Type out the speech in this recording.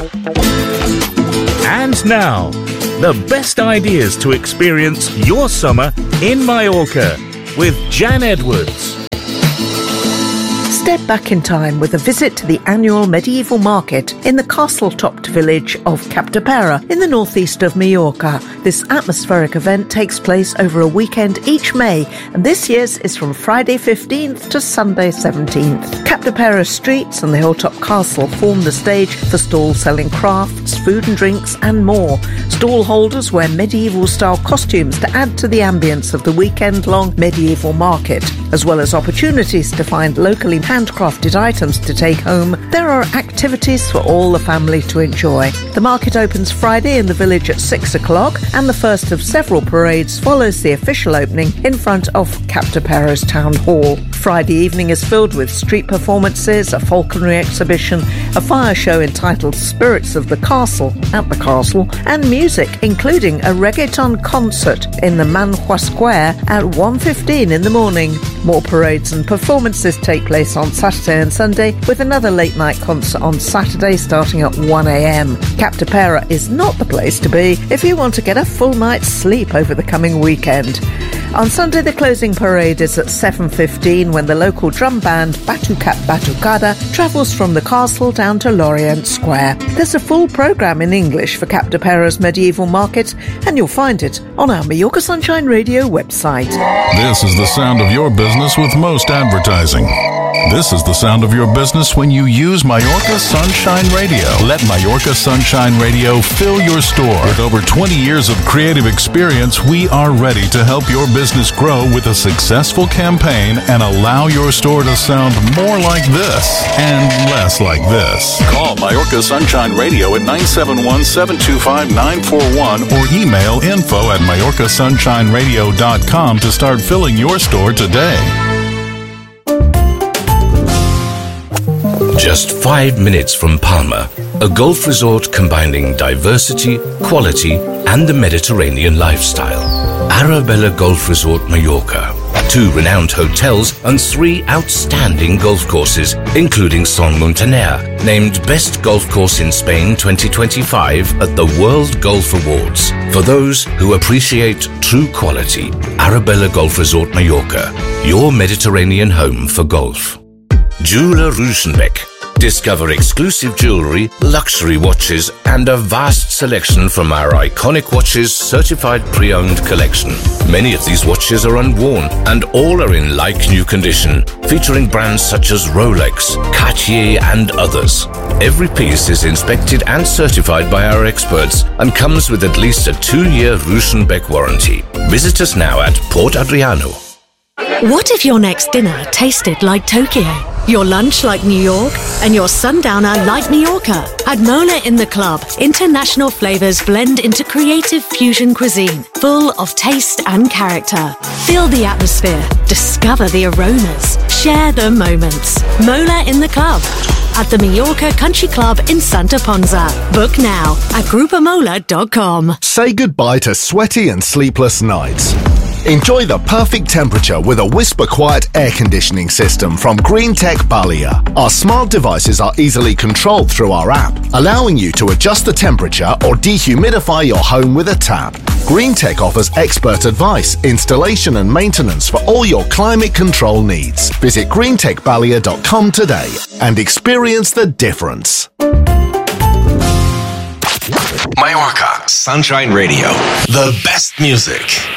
And now, the best ideas to experience your summer in Mallorca with Jan Edwards. Step back in time with a visit to the annual medieval market in the castle-topped village of Capdepera in the northeast of Mallorca. This atmospheric event takes place over a weekend each May, and this year's is from Friday 15th to Sunday 17th. Capdepera streets and the hilltop castle form the stage for stalls selling crafts, food and drinks, and more. Stall holders wear medieval-style costumes to add to the ambience of the weekend-long medieval market. As well as opportunities to find locally handcrafted items to take home, there are activities for all the family to enjoy. The market opens Friday in the village at 6 o'clock, and the first of several parades follows the official opening in front of Capdepera's town hall. Friday evening is filled with street performances, a falconry exhibition, a fire show entitled Spirits of the Castle at the castle, and music, including a reggaeton concert in the Manhua Square at 1:15 in the morning. More parades and performances take place on Saturday and Sunday, with another late-night concert on Saturday starting at 1 a.m. Capdepera is not the place to be if you want to get a full night's sleep over the coming weekend. On Sunday, the closing parade is at 7:15 when the local drum band Batucat Batucada travels from the castle down to Lorient Square. There's a full programme in English for Capdepera's medieval market, and you'll find it on our Mallorca Sunshine Radio website. This is the sound of your business with most advertising. This is the sound of your business when you use Mallorca Sunshine Radio. Let Mallorca Sunshine Radio fill your store. With over 20 years of creative experience, we are ready to help your business grow with a successful campaign and allow your store to sound more like this and less like this. Call Mallorca Sunshine Radio at 971-725-941 or email info@mallorcasunShineRadio.com to start filling your store today. Just 5 minutes from Palma, a golf resort combining diversity, quality, and the Mediterranean lifestyle. Arabella Golf Resort Mallorca. 2 renowned hotels and 3 outstanding golf courses, including Son Montaner, named Best Golf Course in Spain 2025 at the World Golf Awards. For those who appreciate true quality, Arabella Golf Resort Mallorca, your Mediterranean home for golf. Jeweler Rüschenbeck. Discover exclusive jewelry, luxury watches, and a vast selection from our iconic watches certified pre-owned collection. Many of these watches are unworn and all are in like-new condition, featuring brands such as Rolex, Cartier, and others. Every piece is inspected and certified by our experts and comes with at least a 2-year Rüschenbeck warranty. Visit us now at Port Adriano. What if your next dinner tasted like Tokyo, your lunch like New York, and your sundowner like Mallorca? At Mola in the Club, international flavors blend into creative fusion cuisine, full of taste and character. Feel the atmosphere, discover the aromas, share the moments. Mola in the Club at the Mallorca Country Club in Santa Ponza. Book now at grupomola.com. Say goodbye to sweaty and sleepless nights. Enjoy the perfect temperature with a whisper-quiet air conditioning system from Greentech Balia. Our smart devices are easily controlled through our app, allowing you to adjust the temperature or dehumidify your home with a tap. Greentech offers expert advice, installation and maintenance for all your climate control needs. Visit greentechbalia.com today and experience the difference. Mallorca Sunshine Radio. The best music.